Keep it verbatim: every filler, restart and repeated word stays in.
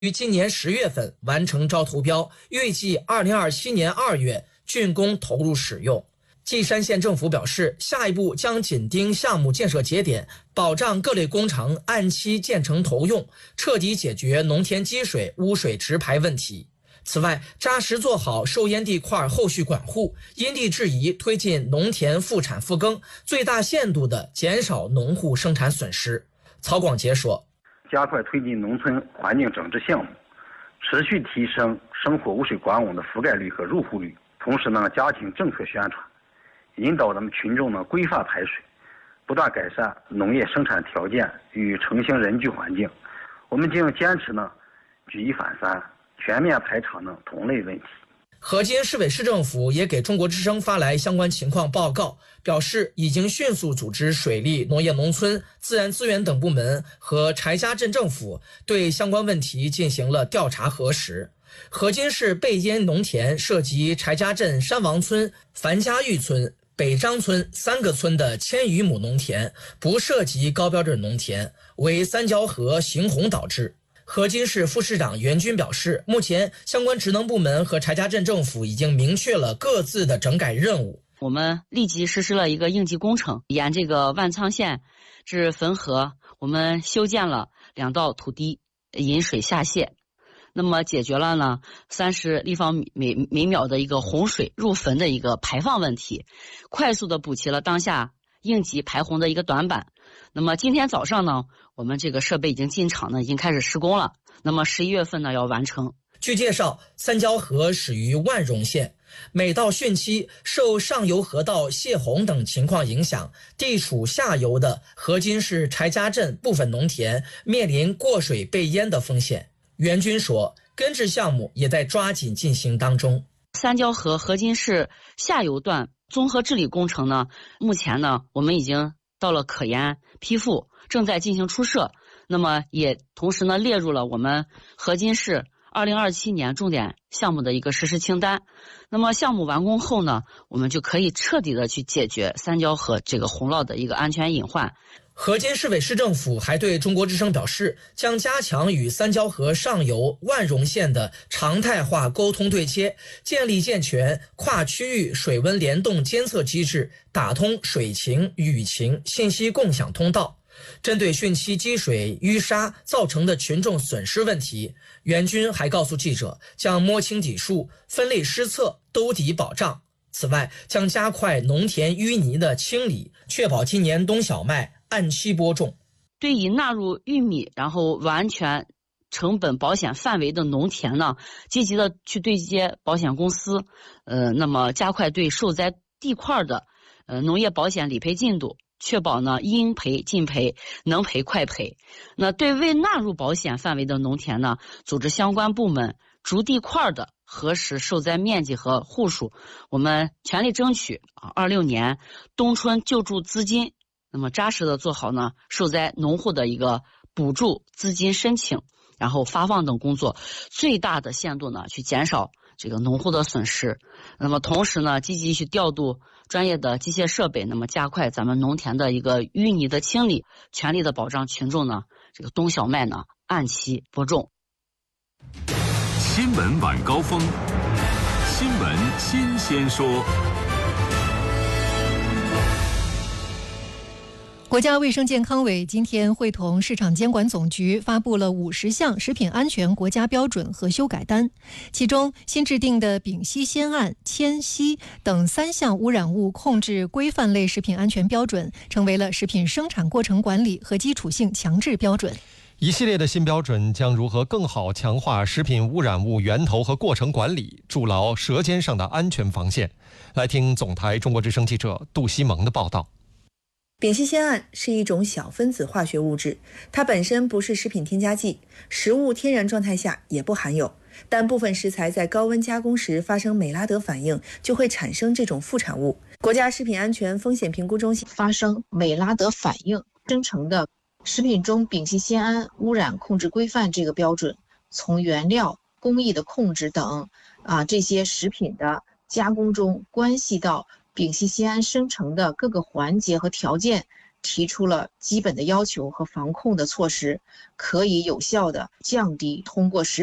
于今年十月份完成招投标，预计二零二七年二月竣工投入使用。稷山县政府表示，下一步将紧盯项目建设节点，保障各类工程按期建成投用，彻底解决农田积水、污水直排问题。此外，扎实做好受烟地块后续管护，因地制宜推进农田复产复耕，最大限度地减少农户生产损失。曹广杰说， 加快推进农村环境整治项目，持续提升生活污水管网的覆盖率和入户率，同时呢，加强政策宣传，引导咱们群众呢规范排水，不断改善农业生产条件与城乡人居环境。我们将坚持呢举一反三，全面排查呢同类问题。 河津市委市政府也给中国之声发来相关情况报告，表示已经迅速组织水利、农业农村、自然资源等部门和柴家镇政府对相关问题进行了调查核实。河津市背烟农田涉及柴家镇山王村、樊家峪村、北张村三个村的千余亩农田，不涉及高标准农田，为三交河行洪导致。河津市副市长袁军表示，目前相关职能部门和柴家镇政府已经明确了各自的整改任务。 我们立即实施了一个应急工程，沿这个万沧县至汾河，我们修建了两道土堤，引水下泄。那么解决了呢三十立方米每每秒的一个洪水入汾的一个排放问题，快速的补齐了当下应急排洪的一个短板。那么今天早上呢，我们这个设备已经进场呢，已经开始施工了。那么十一月份呢要完成。 据介绍，三交河始于万荣县，每到汛期，受上游河道泄洪等情况影响，地处下游的河津市柴家镇部分农田面临过水被淹的风险。袁军说，根治项目也在抓紧进行当中。 三交河河津市下游段综合治理工程呢，目前呢我们已经到了可研批复，正在进行出设。那么也同时呢列入了我们河津市二零二七年重点项目的一个实施清单。那么项目完工后呢，我们就可以彻底的去解决三交河这个洪涝的一个安全隐患。 河津市委市政府还对中国之声表示，将加强与三交河上游万荣县的常态化沟通对接，建立健全跨区域水温联动监测机制，打通水情、雨情信息共享通道。针对汛期积水淤沙造成的群众损失问题，袁军还告诉记者，将摸清底数，分类施策，兜底保障。此外，将加快农田淤泥的清理，确保今年冬小麦按期播种。 对于纳入玉米然后完全成本保险范围的农田呢，积极的去对接保险公司，呃，那么加快对受灾地块的呃农业保险理赔进度，确保呢应赔尽赔，能赔快赔。那对未纳入保险范围的农田呢，组织相关部门逐地块的核实受灾面积和户数，我们全力争取啊二六年冬春救助资金，那么扎实的做好呢受灾农户的一个补助资金申请，然后发放等工作，最大的限度呢去减少这个农户的损失。那么同时呢，积极去调度专业的机械设备，那么加快咱们农田的一个淤泥的清理，全力的保障群众呢这个冬小麦呢按期播种。 新闻晚高峰，新闻新鲜说。 国家卫生健康委今天会同市场监管总局发布了五十项食品安全国家标准和修改单，其中新制定的丙烯酰胺、铅烯等三项污染物控制规范类食品安全标准，成为了食品生产过程管理和基础性强制标准。 一系列的新标准将如何更好强化食品污染物源头和过程管理，筑牢舌尖上的安全防线？来听总台中国之声记者杜西蒙的报道。 丙烯酰胺是一种小分子化学物质，它本身不是食品添加剂，食物天然状态下也不含有，但部分食材在高温加工时发生美拉德反应，就会产生这种副产物。国家食品安全风险评估中心发生美拉德反应生成的食品中丙烯酰胺污染控制规范这个标准，从原料、工艺的控制等啊这些食品的加工中关系到丙烯酰胺生成的各个环节和条件， 提出了基本的要求和防控的措施，可以有效的降低通过食